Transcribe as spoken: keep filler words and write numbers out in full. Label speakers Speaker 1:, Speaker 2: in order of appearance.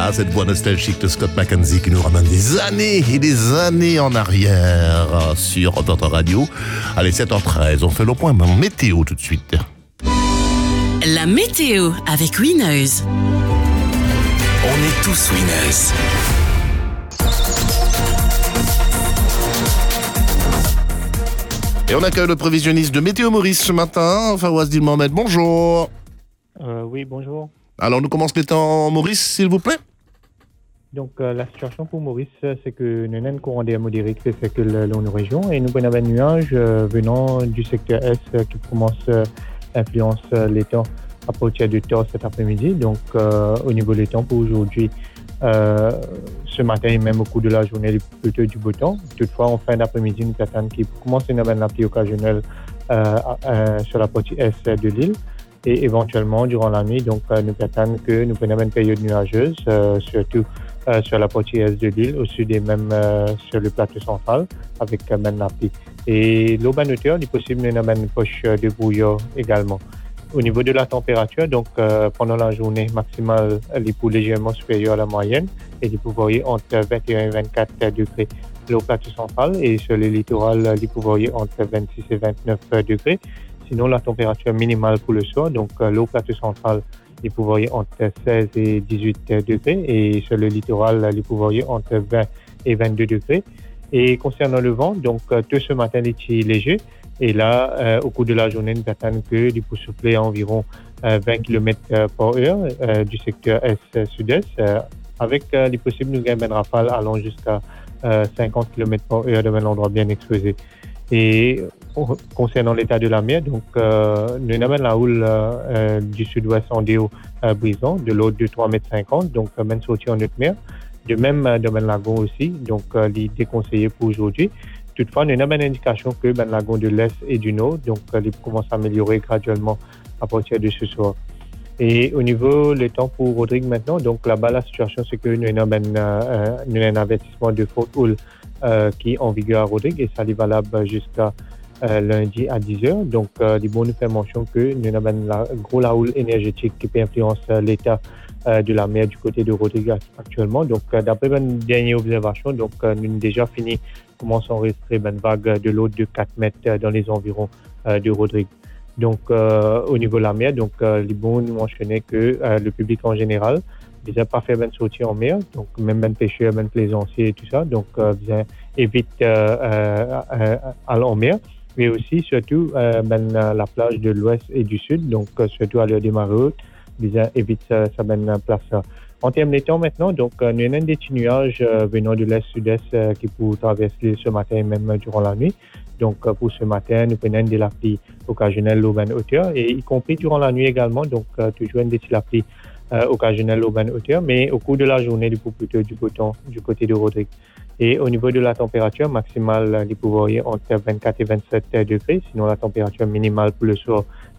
Speaker 1: Ah, cette voix nostalgique de Scott McKenzie qui nous ramène des années et des années en arrière sur notre radio. Allez, sept heures treize, on fait le point météo tout de suite.
Speaker 2: La météo avec Winners.
Speaker 3: On est tous winners.
Speaker 1: Et on accueille le prévisionniste de Météo Maurice ce matin, Fawaz Dilmohamed. Bonjour.
Speaker 4: Euh, oui, bonjour.
Speaker 1: Alors, nous commençons les temps Maurice, s'il vous plaît.
Speaker 4: Donc, euh, la situation pour Maurice, c'est que nous avons un courant d'air modéré qui circule dans nos régions et nous avons un nuage euh, venant du secteur Est euh, qui commence à euh, influencer euh, les temps à partir de tard cet après-midi. Donc, euh, au niveau des temps pour aujourd'hui, euh, ce matin et même au cours de la journée, plutôt du beau temps. Toutefois, en fin d'après-midi, nous attendons qui commence à avoir une pluie occasionnelle euh, euh, sur la partie Est de l'île. Et éventuellement, durant la nuit, donc, euh, nous attendons que nous prenons une période nuageuse, euh, surtout euh, sur la partie Est de l'île, au sud et même euh, sur le plateau central, avec euh, même la pluie. Et l'aubane hauteur, il est possible de avoir une poche de brouillard également. Au niveau de la température, donc euh, pendant la journée maximale, elle est pour légèrement supérieure à la moyenne et il peut varier entre vingt et un et vingt-quatre degrés au plateau central et sur le littoral, il peut varier entre vingt-six et vingt-neuf degrés. Sinon, la température minimale pour le soir, donc euh, le plateau central, il peut varier entre seize et dix-huit degrés et sur le littoral, il peut varier entre vingt et vingt-deux degrés. Et concernant le vent, donc euh, tout ce matin, il est léger. Et là, euh, au cours de la journée, nous attendons que il peut souffler à environ euh, vingt kilomètres par heure euh, du secteur est-sud-est, euh, avec euh, les possibles nous gagnons une rafale allant jusqu'à euh, cinquante kilomètres par heure dans un endroit bien exposé. Et euh, concernant l'état de la mer, donc euh, nous avons la houle euh, du sud-ouest en déo euh, brisant, de l'autre de trois mètres cinquante, donc euh, même sorti en haute mer. De même euh, dans le lagon aussi, donc euh, il est déconseillé pour aujourd'hui. Toutefois, nous avons une indication que le lagon de l'Est et du Nord, donc euh, il commence à améliorer graduellement à partir de ce soir. Et au niveau des temps pour Rodrigue maintenant, donc là-bas la situation c'est que nous avons un, euh, nous avons un avertissement de forte houle euh, qui est en vigueur à Rodrigue et ça est valable jusqu'à euh, lundi à dix heures. Donc, euh, il faut nous faire mention que nous avons la gros la houle énergétique qui peut influencer l'état euh, de la mer du côté de Rodrigue actuellement. Donc, euh, d'après une dernière observation, donc euh, nous avons déjà fini commençons à enregistrer une vague de l'eau de quatre mètres dans les environs euh, de Rodrigue. Donc, euh, au niveau de la mer, donc, euh, il est bon nous mentionner que euh, le public en général, déjà pas fait une sortie en mer, donc même un pêcheur, même plaisancier et tout ça, donc euh, bien évite euh, euh, euh, aller en mer, mais aussi surtout euh, ben, la plage de l'ouest et du sud, donc euh, surtout à l'heure des marées hautes, bien évite ça, ça ben, place ça. En termes de temps maintenant, donc euh, nous avons des petits nuages euh, venant de l'est-sud-est euh, qui peuvent traverser l'île ce matin et même durant la nuit. Donc euh, pour ce matin, nous prenons de la pluie occasionnelle au ban hauteur et y compris durant la nuit également, donc euh, toujours des petites pluies euh, occasionnelles au ban hauteur, mais au cours de la journée, du coup plutôt du beau temps du côté de Rodrigue. Et au niveau de la température maximale, il peut varier entre vingt-quatre et vingt-sept degrés, sinon la température minimale pour le soir